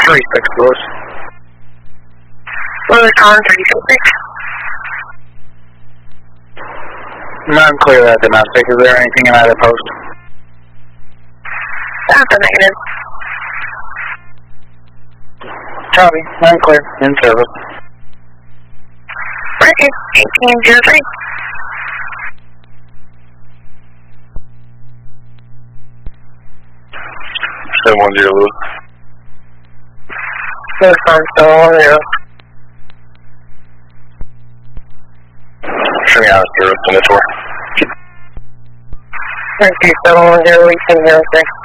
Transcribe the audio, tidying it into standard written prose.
36 Lewis. Lewis on 36. Not clear that domestic. Is there anything in either post? That's a negative. Copy. Not clear. In service. Record 1803. 710 Lewis. Lewis on still 10. Showing out of service to the tour. Okay, 710 06.